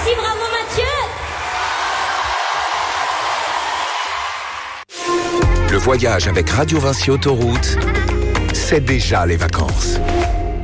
bravo Mathieu. Le voyage avec Radio Vinci Autoroute, c'est déjà les vacances.